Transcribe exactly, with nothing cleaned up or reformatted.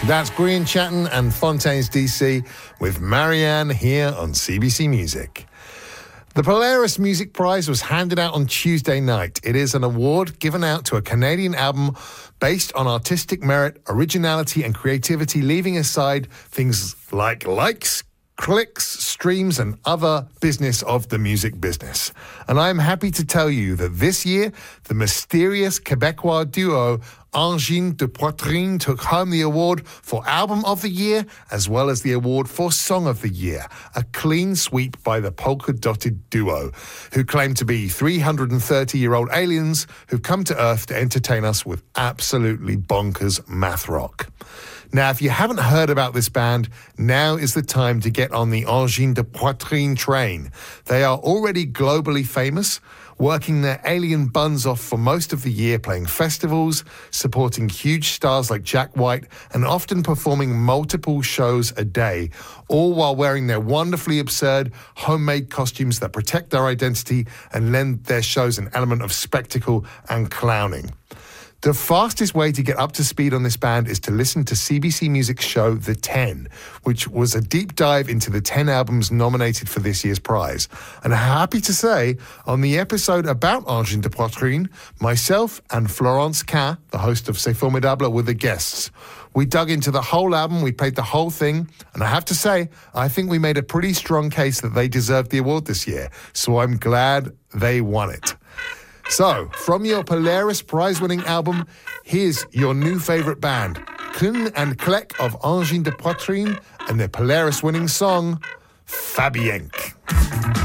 That's Grian Chatten and Fontaines D C with Marianne here on C B C Music. The Polaris Music Prize was handed out on Tuesday night. It is an award given out to a Canadian album based on artistic merit, originality and creativity, leaving aside things like likes, clicks, streams and other business of the music business. And I'm happy to tell you that this year, the mysterious Quebecois duo Angine de Poitrine took home the award for Album of the Year as well as the award for Song of the Year, a clean sweep by the polka-dotted duo, who claim to be three hundred thirty-year-old aliens who've come to Earth to entertain us with absolutely bonkers math rock. Now, if you haven't heard about this band, now is the time to get on the Angine de Poitrine train. They are already globally famous, working their alien buns off for most of the year, playing festivals, supporting huge stars like Jack White, and often performing multiple shows a day, all while wearing their wonderfully absurd homemade costumes that protect their identity and lend their shows an element of spectacle and clowning. The fastest way to get up to speed on this band is to listen to C B C Music's show The ten, which was a deep dive into the ten albums nominated for this year's prize. And happy to say, on the episode about Angine de Poitrine, myself and Florence Cain, the host of C'est Formidable, were the guests. We dug into the whole album, we played the whole thing, and I have to say, I think we made a pretty strong case that they deserved the award this year, so I'm glad they won it. So, from your Polaris prize-winning album, here's your new favourite band, Kun and Klek of Angine de Poitrine, and their Polaris-winning song, Fabienk.